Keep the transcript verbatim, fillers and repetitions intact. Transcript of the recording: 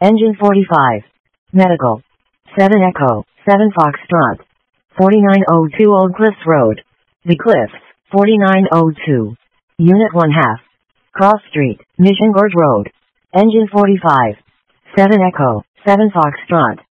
Engine forty-five. Medical. seven Echo, seven Foxtrot. forty-nine oh two Old Cliffs Road. The Cliffs, forty-nine oh two. Unit one half. Cross Street, Mission Gorge Road. Engine forty-five. seven Echo, seven Foxtrot.